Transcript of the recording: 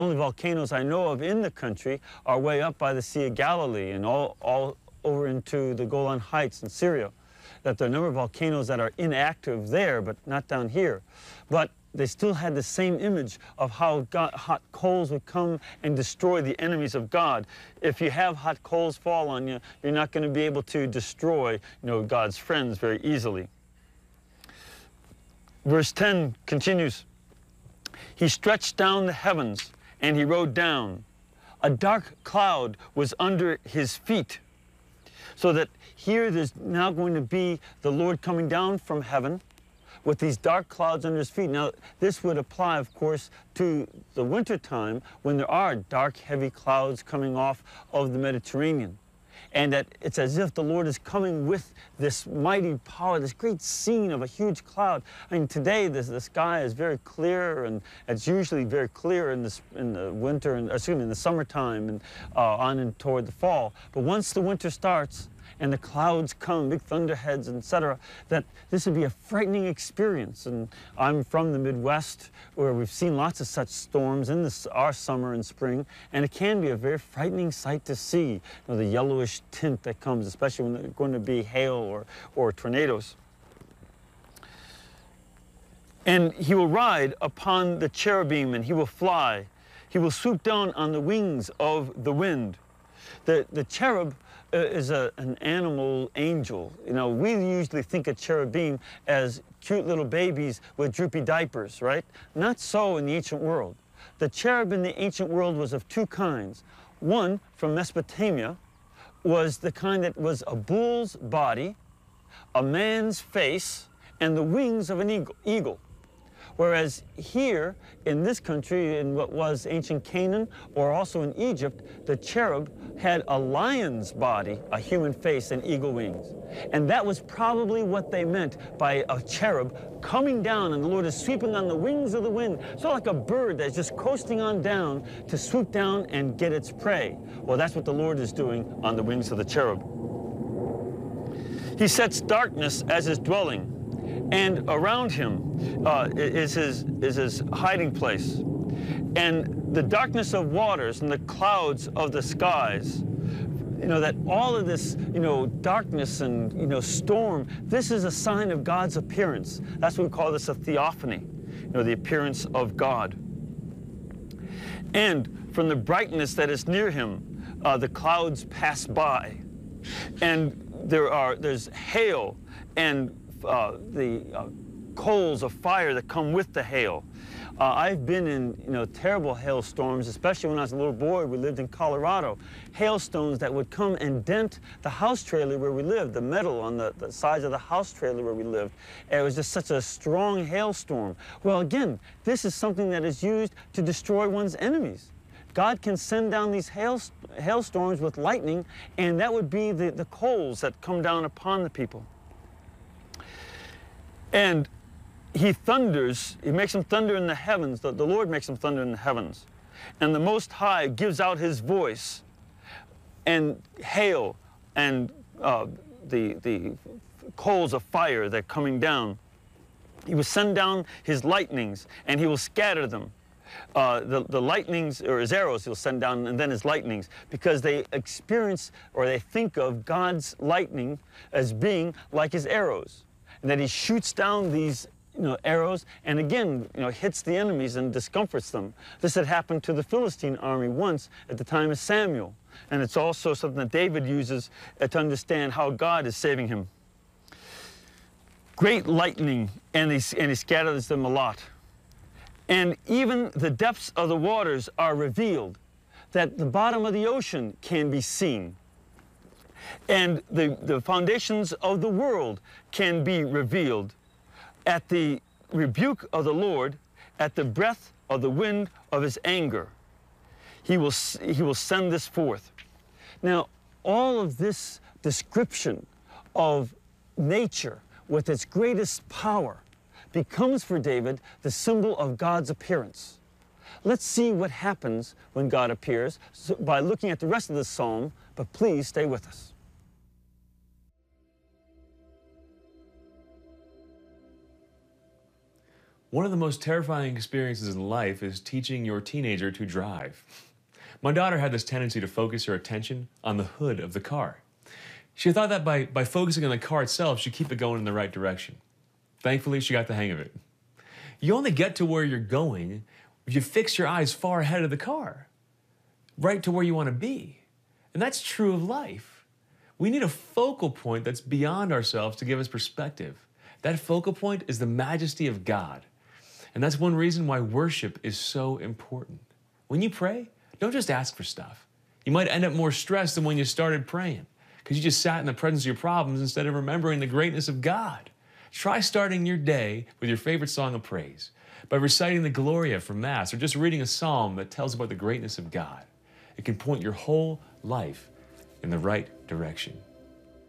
only volcanoes I know of in the country are way up by the Sea of Galilee and all over into the Golan Heights in Syria. That there are a number of volcanoes that are inactive there, but not down here. But they still had the same image of how hot coals would come and destroy the enemies of God. If you have hot coals fall on you, you're not going to be able to destroy, God's friends very easily. Verse 10 continues, "He stretched down the heavens, and he rode down. A dark cloud was under his feet." So that here there's now going to be the Lord coming down from heaven with these dark clouds under his feet. Now, this would apply, of course, to the winter time when there are dark, heavy clouds coming off of the Mediterranean. And that it's as if the Lord is coming with this mighty power, this great scene of a huge cloud. I mean, today the sky is very clear, and it's usually very clear in the winter, in the summertime, and on and toward the fall. But once the winter starts and the clouds come, big thunderheads, etc., that this would be a frightening experience. And I'm from the Midwest, where we've seen lots of such storms in our summer and spring, and it can be a very frightening sight to see, the yellowish tint that comes, especially when there's going to be hail or tornadoes. "And he will ride upon the cherubim, and he will fly. He will swoop down on the wings of the wind." The cherub is an animal angel. We usually think of cherubim as cute little babies with droopy diapers, right? Not so in the ancient world. The cherub in the ancient world was of two kinds. One, from Mesopotamia, was the kind that was a bull's body, a man's face, and the wings of an eagle. Whereas here in this country, in what was ancient Canaan or also in Egypt, the cherub had a lion's body, a human face, and eagle wings. And that was probably what they meant by a cherub coming down, and the Lord is sweeping on the wings of the wind, sort of like a bird that's just coasting on down to swoop down and get its prey. Well, that's what the Lord is doing on the wings of the cherub. "He sets darkness as his dwelling, and around him is his hiding place. And the darkness of waters and the clouds of the skies," that all of this, darkness and, storm, this is a sign of God's appearance. That's what we call this a theophany, the appearance of God. "And from the brightness that is near him, the clouds pass by. And there's hail and the coals of fire that come with the hail. I've been in terrible hailstorms, especially when I was a little boy. We lived in Colorado. Hailstones that would come and dent the house trailer where we lived, the metal on the sides of the house trailer where we lived. And it was just such a strong hailstorm. Well, again, this is something that is used to destroy one's enemies. God can send down these hailstorms with lightning, and that would be the coals that come down upon the people. "And he thunders," he makes them thunder in the heavens, the Lord makes them thunder in the heavens. "And the Most High gives out his voice, and hail and the coals of fire that are coming down. He will send down his lightnings, and he will scatter them." The lightnings, or his arrows, he'll send down, and then his lightnings, because they experience, or they think of God's lightning as being like his arrows. And that he shoots down these arrows, and again, hits the enemies and discomforts them. This had happened to the Philistine army once at the time of Samuel. And it's also something that David uses to understand how God is saving him. "Great lightning, and he scatters them a lot. And even the depths of the waters are revealed," that the bottom of the ocean can be seen. "And the foundations of the world can be revealed at the rebuke of the Lord, at the breath of the wind of his anger. He will send this forth." Now, all of this description of nature with its greatest power becomes for David the symbol of God's appearance. Let's see what happens when God appears by looking at the rest of the psalm, but please stay with us. One of the most terrifying experiences in life is teaching your teenager to drive. My daughter had this tendency to focus her attention on the hood of the car. She thought that by focusing on the car itself, she'd keep it going in the right direction. Thankfully, she got the hang of it. You only get to where you're going if you fix your eyes far ahead of the car, right to where you want to be. And that's true of life. We need a focal point that's beyond ourselves to give us perspective. That focal point is the majesty of God. And that's one reason why worship is so important. When you pray, don't just ask for stuff. You might end up more stressed than when you started praying because you just sat in the presence of your problems instead of remembering the greatness of God. Try starting your day with your favorite song of praise, by reciting the Gloria from Mass, or just reading a psalm that tells about the greatness of God. It can point your whole life in the right direction.